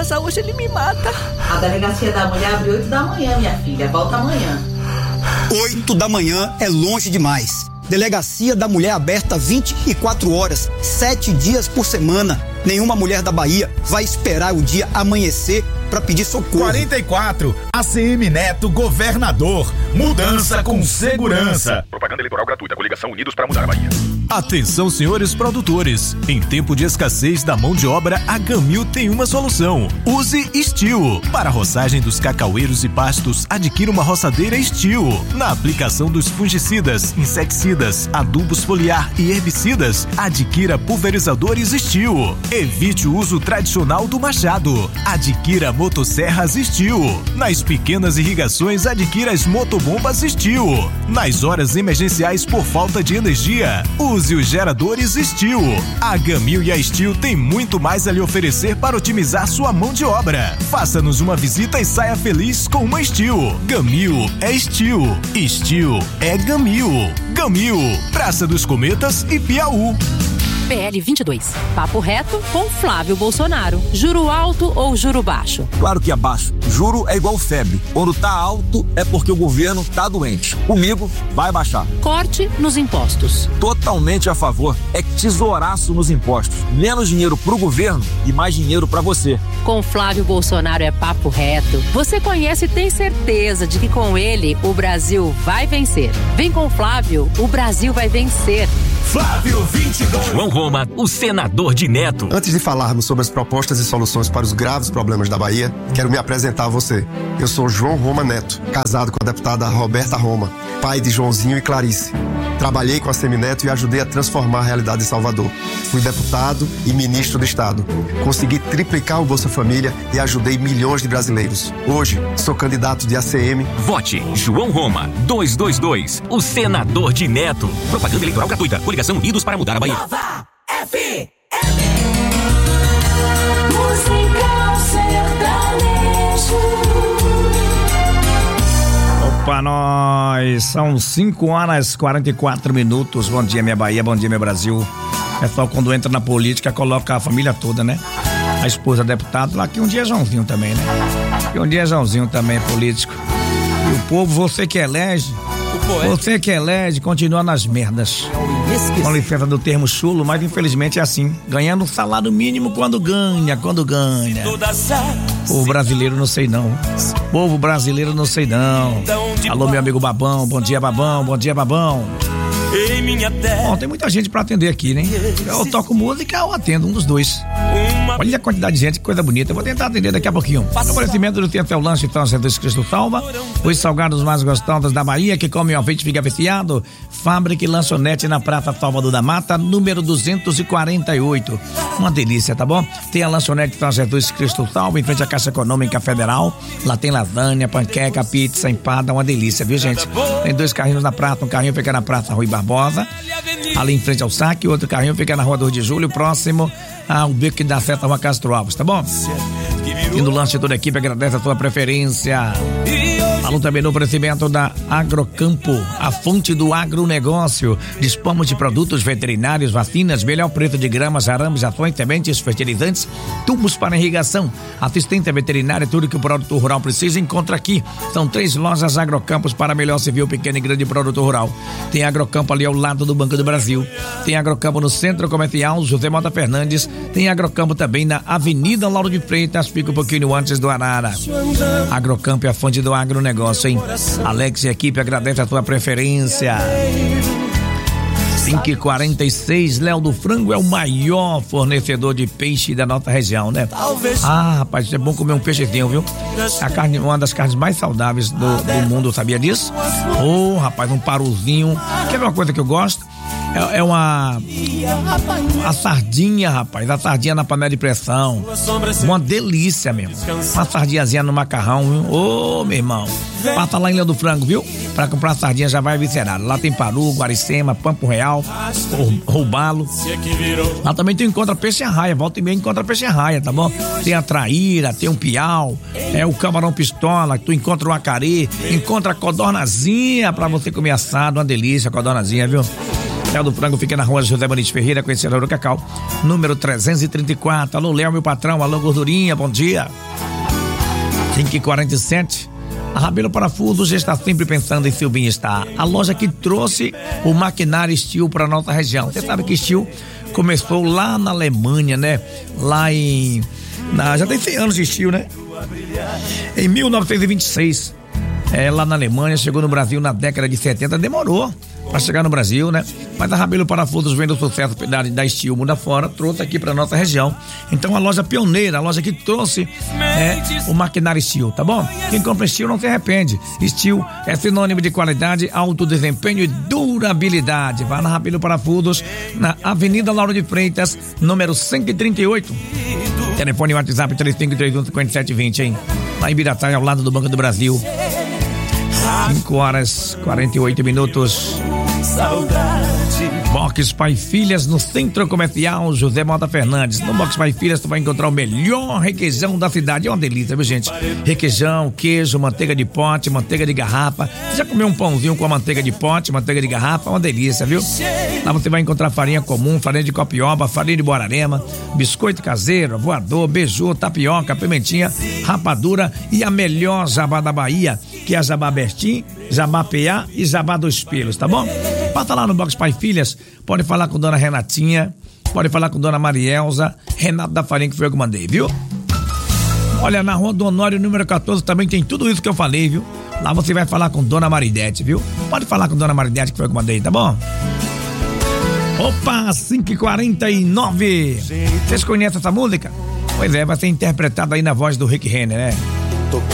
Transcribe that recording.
casa hoje, ele me mata. A delegacia da mulher abre 8 da manhã, minha filha. Volta amanhã. 8 da manhã é longe demais. Delegacia da Mulher aberta 24 horas, 7 dias por semana. Nenhuma mulher da Bahia vai esperar o dia amanhecer para pedir socorro. 44, ACM Neto, governador. Mudança com segurança. Propaganda eleitoral gratuita. Coligação Unidos para mudar a Bahia. Atenção, senhores produtores. Em tempo de escassez da mão de obra, a Gamil tem uma solução. Use Steel. Para a roçagem dos cacaueiros e pastos, adquira uma roçadeira Steel. Na aplicação dos fungicidas, inseticidas, adubos foliar e herbicidas, adquira pulverizadores Steel. Evite o uso tradicional do machado. Adquira motosserras Steel. Nas pequenas irrigações, adquira as motobombas Steel. Nas horas emergenciais por falta de energia, use os geradores Steel. A Gamil e a Steel tem muito mais a lhe oferecer para otimizar sua mão de obra. Faça-nos uma visita e saia feliz com uma Steel. Gamil é Steel. Steel é Gamil. Gamil, Praça dos Cometas e Piauí. PL 22. Papo reto com Flávio Bolsonaro. Juro alto ou juro baixo? Claro que é baixo. Juro é igual febre. Quando tá alto é porque o governo tá doente. Comigo vai baixar. Corte nos impostos. Totalmente a favor. É tesouraço nos impostos. Menos dinheiro pro governo e mais dinheiro pra você. Com Flávio Bolsonaro é papo reto. Você conhece e tem certeza de que com ele o Brasil vai vencer. Vem com Flávio, o Brasil vai vencer. Flávio 22. João Roma, o senador de Neto. Antes de falarmos sobre as propostas e soluções para os graves problemas da Bahia, quero me apresentar a você. Eu sou João Roma Neto, casado com a deputada Roberta Roma, pai de Joãozinho e Clarice. Trabalhei com a Semineto e ajudei a transformar a realidade de Salvador. Fui deputado e ministro do Estado. Consegui triplicar o Bolsa Família e ajudei milhões de brasileiros. Hoje, sou candidato de ACM. Vote João Roma, 222, o senador de Neto. Propaganda eleitoral gratuita. Coligação Unidos para mudar a Bahia. Nova FM. Musical sertanejo. Opa, nós! São 5h44. Bom dia, minha Bahia. Bom dia, meu Brasil. Pessoal, quando entra na política, coloca a família toda, né? A esposa deputada, lá que um dia é Joãozinho também, né? Que um dia é Joãozinho também, político. E o povo, você que elege, continua nas merdas. Com licença do termo chulo, mas infelizmente é assim. Ganhando um salário mínimo quando ganha. Povo brasileiro não sei não. Povo brasileiro não sei não. Alô, meu amigo Babão. Bom dia, Babão. Bom dia, Babão. Bom, tem muita gente pra atender aqui, né? Eu toco música ou atendo, um dos dois. Olha a quantidade de gente, que coisa bonita. Eu vou tentar atender daqui a pouquinho. O oferecimento do Tempo é o Lanche Então Jesus Cristo Salva. Os salgados mais gostosos da Bahia, que come o azeite fica viciado. Fábrica e lanchonete na Praça Salvador da Mata, número 248. Uma delícia, tá bom? Tem a lanchonete São Jesus Cristo Salva, em frente à Caixa Econômica Federal. Lá tem lasanha, panqueca, pizza, empada, uma delícia, viu, gente? Tem 2 carrinhos na praça, um carrinho fica na Praça Rui Barbosa, ali em frente ao saque, outro carrinho fica na Rua 2 de Julho, próximo ao beco que dá certo a Rua Castro Alves, tá bom? E no lanche toda a equipe agradece a sua preferência. Falou também no oferecimento da Agrocampo, a fonte do agronegócio. Dispomos de produtos veterinários, vacinas, melhor preço de gramas, arames, ações, sementes, fertilizantes, tubos para irrigação, assistência veterinária, tudo que o produtor rural precisa, encontra aqui. São 3 lojas Agrocampos para melhor servir o pequeno e grande produtor rural. Tem Agrocampo ali ao lado do Banco do Brasil. Tem Agrocampo no Centro Comercial José Mota Fernandes. Tem Agrocampo também na Avenida Lauro de Freitas, fica um pouquinho antes do Arara. Agrocampo é a fonte do agronegócio, hein? Alex e a equipe agradece a sua preferência. 5h46, Léo do Frango é o maior fornecedor de peixe da nossa região, né? Ah, rapaz, é bom comer um peixezinho, viu? A carne, uma das carnes mais saudáveis do mundo, sabia disso? Oh, rapaz, um paruzinho. Quer ver uma coisa que eu gosto? A sardinha, rapaz, a sardinha na panela de pressão, uma delícia mesmo, uma sardinhazinha no macarrão, viu? Ô, meu irmão, passa lá em Léo do Frango, viu? Pra comprar a sardinha já vai viscerado. Lá tem paru, guaricema, pampo real, roubalo. Lá também tu encontra peixe-arraia, volta e meia encontra peixe-arraia, tá bom? Tem a traíra, tem um piau, o camarão pistola, tu encontra o acarê, encontra a codornazinha pra você comer assado, uma delícia a codornazinha, viu? Léo do Frango fica na rua José Bonito Ferreira, conhecedor do Cacau, número 334. Alô, Léo, meu patrão. Alô, gordurinha, bom dia. 5h47. A Rabelo Parafusos já está sempre pensando em seu bem-estar. A loja que trouxe o maquinário Steel para nossa região. Você sabe que Steel começou lá na Alemanha, né? Já tem 100 anos de Steel, né? Em 1926. Lá na Alemanha, chegou no Brasil na década de 70. Demorou para chegar no Brasil, né? Mas a Rabelo Parafusos, vendo o sucesso da Steel mundo afora, trouxe aqui para nossa região. Então a loja pioneira, a loja que trouxe o maquinário Steel, tá bom? Quem compra Steel não se arrepende. Steel é sinônimo de qualidade, alto desempenho e durabilidade. Vá na Rabelo Parafusos, na Avenida Lauro de Freitas, número 138. Telefone WhatsApp 35315720, hein? Lá em Biratã, ao lado do Banco do Brasil. 5h48. Box Pai e Filhas no Centro Comercial José Mota Fernandes. No Box Pai e Filhas tu vai encontrar o melhor requeijão da cidade. É uma delícia, viu, gente? Requeijão, queijo, manteiga de pote, manteiga de garrafa. Você já comeu um pãozinho com a manteiga de pote, manteiga de garrafa? É uma delícia, viu? Lá você vai encontrar farinha comum, farinha de copioba, farinha de Borarema, biscoito caseiro, voador, beiju, tapioca, pimentinha, rapadura e a melhor jabá da Bahia, que é a Jabá Bertim, Jabá PA e Jabá dos Pelos, tá bom? Passa lá no Box Pai e Filhas, pode falar com dona Renatinha, pode falar com dona Marielza, Renato da Farinha, que foi eu que mandei, viu? Olha, na Rua do Honório, número 14, também tem tudo isso que eu falei, viu? Lá você vai falar com dona Maridete, viu? Pode falar com dona Maridete, que foi eu que mandei, tá bom? Opa, 5h49. Vocês conhecem essa música? Pois é, vai ser interpretada aí na voz do Rick Renner, né?